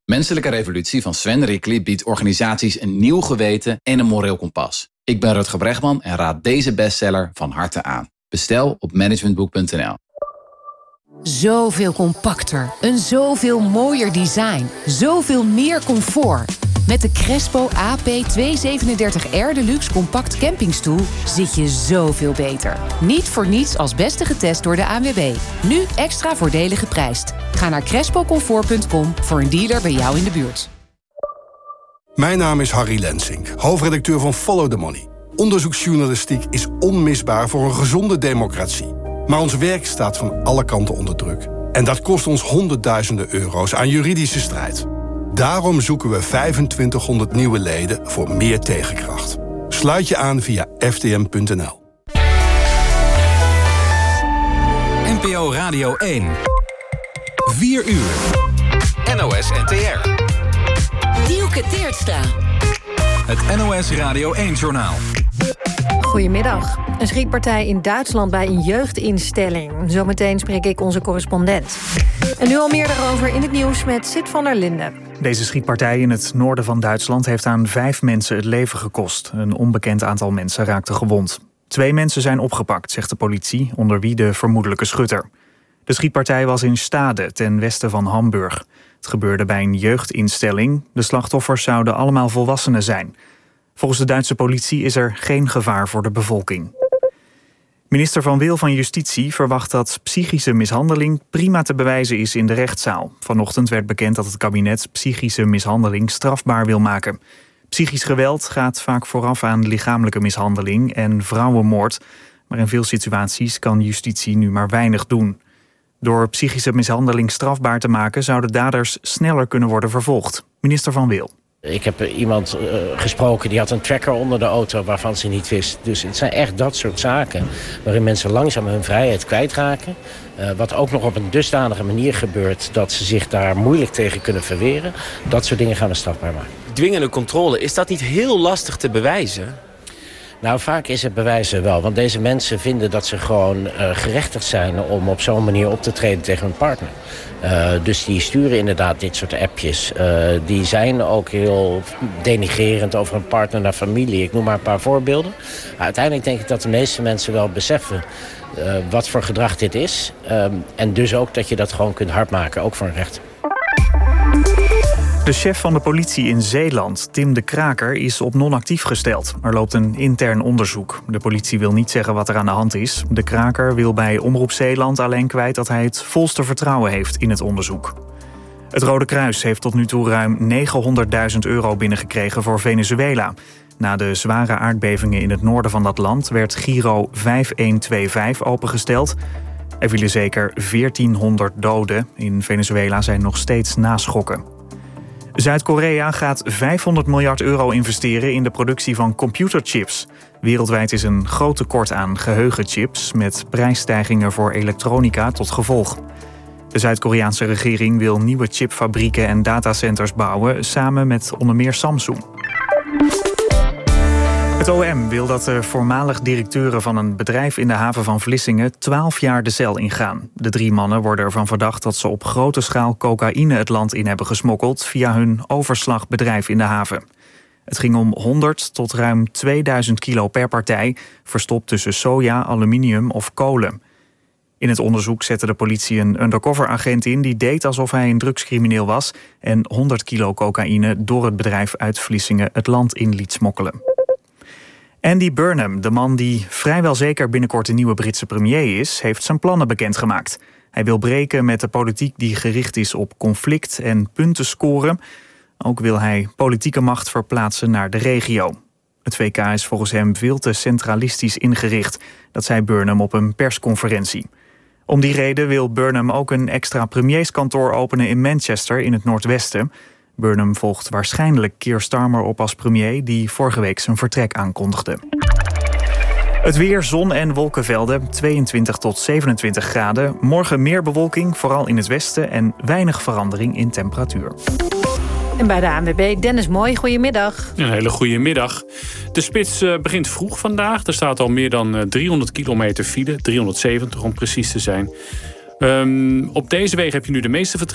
Menselijke Revolutie van Sven Rickly biedt organisaties een nieuw geweten en een moreel kompas. Ik ben Rutger Bregman en raad deze bestseller van harte aan. Bestel op managementboek.nl. Zoveel compacter, een zoveel mooier design, zoveel meer comfort. Met de Crespo AP237R Deluxe Compact Campingstoel zit je zoveel beter. Niet voor niets als beste getest door de ANWB. Nu extra voordelig geprijsd. Ga naar crespocomfort.com voor een dealer bij jou in de buurt. Mijn naam is Harry Lensink, hoofdredacteur van Follow the Money. Onderzoeksjournalistiek is onmisbaar voor een gezonde democratie. Maar ons werk staat van alle kanten onder druk. En dat kost ons honderdduizenden euro's aan juridische strijd. Daarom zoeken we 2500 nieuwe leden voor meer tegenkracht. Sluit je aan via ftm.nl. NPO Radio 1. 4 uur. NOS NTR. Dielke Teertstra. Het NOS Radio 1-journaal. Goedemiddag. Een schietpartij in Duitsland bij een jeugdinstelling. Zometeen spreek ik onze correspondent. En nu al meer daarover in het nieuws met Sid van der Linden. Deze schietpartij in het noorden van Duitsland heeft aan 5 mensen het leven gekost. Een onbekend aantal mensen raakte gewond. 2 mensen zijn opgepakt, zegt de politie, onder wie de vermoedelijke schutter. De schietpartij was in Stade, ten westen van Hamburg. Het gebeurde bij een jeugdinstelling. De slachtoffers zouden allemaal volwassenen zijn. Volgens de Duitse politie is er geen gevaar voor de bevolking. Minister Van Wil van Justitie verwacht dat psychische mishandeling prima te bewijzen is in de rechtszaal. Vanochtend werd bekend dat het kabinet psychische mishandeling strafbaar wil maken. Psychisch geweld gaat vaak vooraf aan lichamelijke mishandeling en vrouwenmoord. Maar in veel situaties kan justitie nu maar weinig doen. Door psychische mishandeling strafbaar te maken zouden daders sneller kunnen worden vervolgd. Minister Van Wil. Ik heb iemand gesproken die had een tracker onder de auto waarvan ze niet wist. Dus het zijn echt dat soort zaken waarin mensen langzaam hun vrijheid kwijtraken. Wat ook nog op een dusdanige manier gebeurt dat ze zich daar moeilijk tegen kunnen verweren. Dat soort dingen gaan we strafbaar maken. Dwingende controle, is dat niet heel lastig te bewijzen? Nou, vaak is het bewijzen wel. Want deze mensen vinden dat ze gewoon gerechtigd zijn om op zo'n manier op te treden tegen hun partner. Dus die sturen inderdaad dit soort appjes. Die zijn ook heel denigrerend over een partner naar familie. Ik noem maar een paar voorbeelden. Maar uiteindelijk denk ik dat de meeste mensen wel beseffen wat voor gedrag dit is. En dus ook dat je dat gewoon kunt hardmaken, ook voor een rechter. De chef van de politie in Zeeland, Tim de Kraker, is op non-actief gesteld. Er loopt een intern onderzoek. De politie wil niet zeggen wat er aan de hand is. De Kraker wil bij Omroep Zeeland alleen kwijt dat hij het volste vertrouwen heeft in het onderzoek. Het Rode Kruis heeft tot nu toe ruim €900.000 binnengekregen voor Venezuela. Na de zware aardbevingen in het noorden van dat land werd Giro 5125 opengesteld. Er vielen zeker 1400 doden. In Venezuela zijn nog steeds naschokken. Zuid-Korea gaat €500 miljard investeren in de productie van computerchips. Wereldwijd is een groot tekort aan geheugenchips, met prijsstijgingen voor elektronica tot gevolg. De Zuid-Koreaanse regering wil nieuwe chipfabrieken en datacenters bouwen, samen met onder meer Samsung. Het OM wil dat de voormalig directeuren van een bedrijf in de haven van Vlissingen 12 jaar de cel ingaan. De 3 mannen worden ervan verdacht dat ze op grote schaal cocaïne het land in hebben gesmokkeld via hun overslagbedrijf in de haven. Het ging om 100 tot ruim 2000 kilo per partij, verstopt tussen soja, aluminium of kolen. In het onderzoek zette de politie een undercover-agent in die deed alsof hij een drugscrimineel was en 100 kilo cocaïne door het bedrijf uit Vlissingen het land in liet smokkelen. Andy Burnham, de man die vrijwel zeker binnenkort de nieuwe Britse premier is, heeft zijn plannen bekendgemaakt. Hij wil breken met de politiek die gericht is op conflict en punten scoren. Ook wil hij politieke macht verplaatsen naar de regio. Het VK is volgens hem veel te centralistisch ingericht. Dat zei Burnham op een persconferentie. Om die reden wil Burnham ook een extra premierskantoor openen in Manchester in het noordwesten. Burnham volgt waarschijnlijk Keir Starmer op als premier, die vorige week zijn vertrek aankondigde. Het weer, zon en wolkenvelden, 22 tot 27 graden. Morgen meer bewolking, vooral in het westen, en weinig verandering in temperatuur. En bij de ANWB Dennis Mooi, goedemiddag. Een hele goede middag. De spits begint vroeg vandaag. Er staat al meer dan 300 kilometer file, 370 om precies te zijn. Op deze wegen heb je nu de meeste vertraging.